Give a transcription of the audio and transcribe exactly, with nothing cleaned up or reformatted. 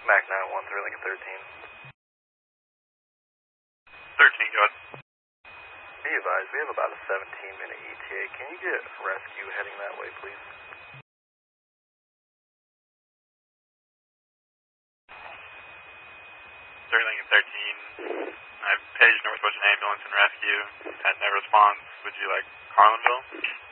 Mac nine one three, Lincoln thirteen. thirteen, go ahead. Be advised, we have about a seventeen minute E T A. Can you get rescue heading that way, please? thirty, Lincoln thirteen. I've paged Northwestern Ambulance and Rescue. Had no response. Would you like Carlinville?